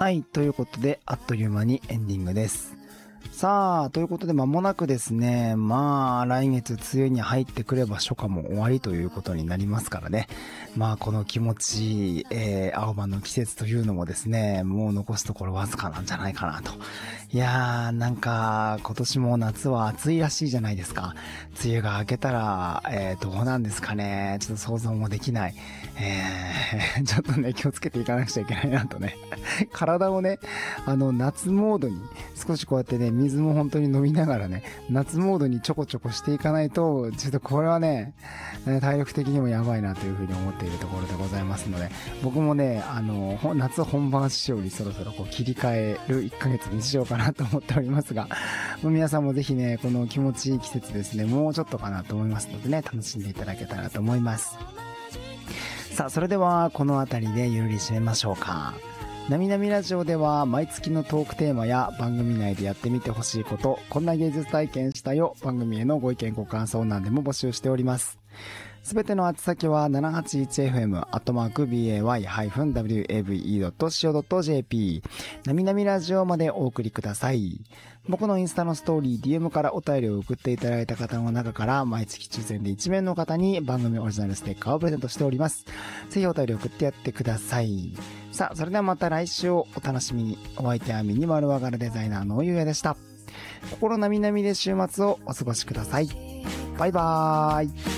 はい、ということで、あっという間にエンディングです。さあ、ということで間もなくですね、来月梅雨に入ってくれば初夏も終わりということになりますからね。この気持ちいい、青葉の季節というのもですね、もう残すところわずかなんじゃないかなと。いやー、なんか、今年も夏は暑いらしいじゃないですか。梅雨が明けたら、どうなんですかね。ちょっと想像もできない。ちょっとね、気をつけていかなくちゃいけないなとね。体をね、夏モードに、少しこうやってね、水も本当に飲みながらね、夏モードにちょこちょこしていかないと、ちょっとこれはね、体力的にもやばいなというふうに思っているところでございますので、僕もね、夏本番仕様にそろそろこう切り替える1ヶ月にしようかなと思っておりますが、皆さんもぜひね、この気持ちいい季節ですね、もうちょっとかなと思いますのでね、楽しんでいただけたらと思います。さあ、それではこの辺りでゆるり締めましょうか。なみなみラジオでは毎月のトークテーマや番組内でやってみてほしいこと、こんな芸術体験したよ、番組へのご意見ご感想なんでも募集しております。すべての宛先は 781fm@bay-wave.co.jp なみなみラジオまでお送りください。僕のインスタのストーリー DM からお便りを送っていただいた方の中から毎月抽選で1名の方に番組オリジナルステッカーをプレゼントしております。ぜひお便りを送ってやってください。さあ、それではまた来週をお楽しみに。お相手はミニマルワガルデザイナーのゆうやでした。心なみなみで週末をお過ごしください。バイバーイ。